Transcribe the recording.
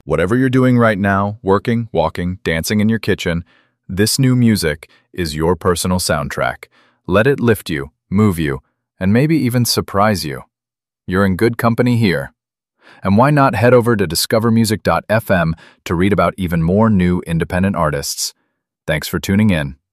Whatever you're doing right now, working, walking, dancing in your kitchen, this new music is your personal soundtrack. Let it lift you, move you, and maybe even surprise you. You're in good company here. And why not head over to discovermusic.fm to read about even more new independent artists? Thanks for tuning in.